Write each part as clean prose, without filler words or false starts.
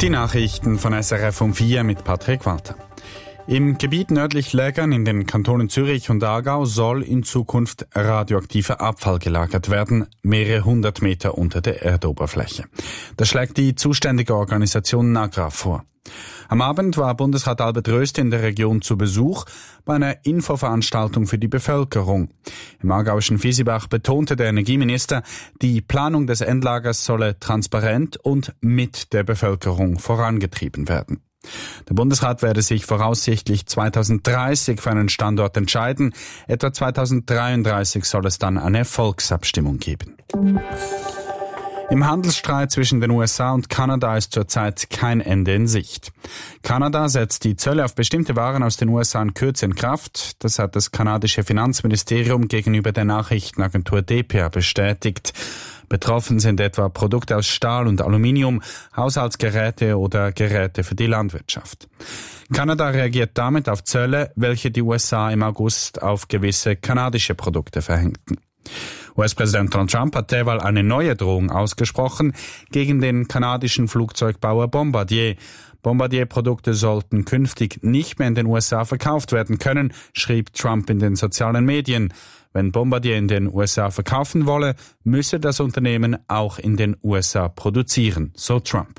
Die Nachrichten von SRF um 4 mit Patrick Walter. Im Gebiet nördlich Lägern in den Kantonen Zürich und Aargau soll in Zukunft radioaktiver Abfall gelagert werden, mehrere 100 Meter unter der Erdoberfläche. Das schlägt die zuständige Organisation NAGRA vor. Am Abend war Bundesrat Albert Rösti in der Region zu Besuch bei einer Infoveranstaltung für die Bevölkerung. Im aargauischen Visibach betonte der Energieminister, die Planung des Endlagers solle transparent und mit der Bevölkerung vorangetrieben werden. Der Bundesrat werde sich voraussichtlich 2030 für einen Standort entscheiden. Etwa 2033 soll es dann eine Volksabstimmung geben. Im Handelsstreit zwischen den USA und Kanada ist zurzeit kein Ende in Sicht. Kanada setzt die Zölle auf bestimmte Waren aus den USA in Kürze in Kraft. Das hat das kanadische Finanzministerium gegenüber der Nachrichtenagentur DPA bestätigt. Betroffen sind etwa Produkte aus Stahl und Aluminium, Haushaltsgeräte oder Geräte für die Landwirtschaft. Kanada reagiert damit auf Zölle, welche die USA im August auf gewisse kanadische Produkte verhängten. US-Präsident Donald Trump hat derweil eine neue Drohung ausgesprochen gegen den kanadischen Flugzeugbauer Bombardier. Bombardier-Produkte sollten künftig nicht mehr in den USA verkauft werden können, schrieb Trump in den sozialen Medien. Wenn Bombardier in den USA verkaufen wolle, müsse das Unternehmen auch in den USA produzieren, so Trump.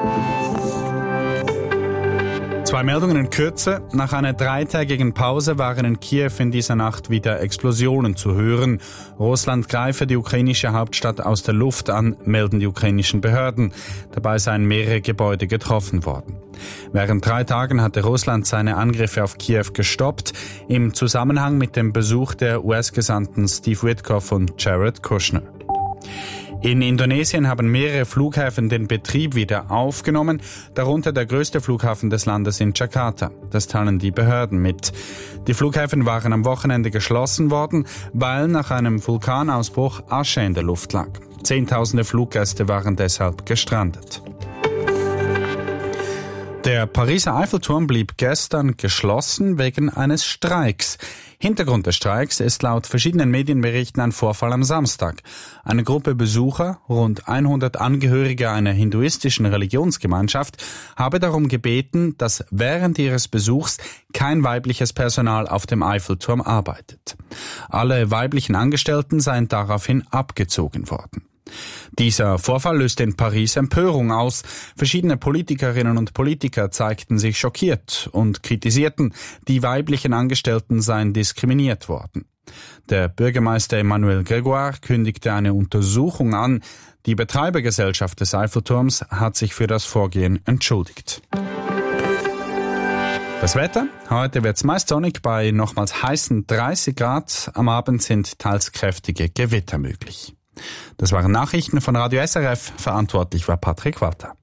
Zwei Meldungen in Kürze. Nach einer 3-tägigen Pause waren in Kiew in dieser Nacht wieder Explosionen zu hören. Russland greife die ukrainische Hauptstadt aus der Luft an, melden die ukrainischen Behörden. Dabei seien mehrere Gebäude getroffen worden. Während 3 Tagen hatte Russland seine Angriffe auf Kiew gestoppt, im Zusammenhang mit dem Besuch der US-Gesandten Steve Witkoff und Jared Kushner. In Indonesien haben mehrere Flughäfen den Betrieb wieder aufgenommen, darunter der größte Flughafen des Landes in Jakarta. Das teilen die Behörden mit. Die Flughäfen waren am Wochenende geschlossen worden, weil nach einem Vulkanausbruch Asche in der Luft lag. Zehntausende Fluggäste waren deshalb gestrandet. Der Pariser Eiffelturm blieb gestern geschlossen wegen eines Streiks. Hintergrund des Streiks ist laut verschiedenen Medienberichten ein Vorfall am Samstag. Eine Gruppe Besucher, rund 100 Angehörige einer hinduistischen Religionsgemeinschaft, habe darum gebeten, dass während ihres Besuchs kein weibliches Personal auf dem Eiffelturm arbeitet. Alle weiblichen Angestellten seien daraufhin abgezogen worden. Dieser Vorfall löste in Paris Empörung aus. Verschiedene Politikerinnen und Politiker zeigten sich schockiert und kritisierten, die weiblichen Angestellten seien diskriminiert worden. Der Bürgermeister Emmanuel Grégoire kündigte eine Untersuchung an. Die Betreibergesellschaft des Eiffelturms hat sich für das Vorgehen entschuldigt. Das Wetter? Heute wird's meist sonnig bei nochmals heißen 30 Grad. Am Abend sind teils kräftige Gewitter möglich. Das waren Nachrichten von Radio SRF. Verantwortlich war Patrick Walter.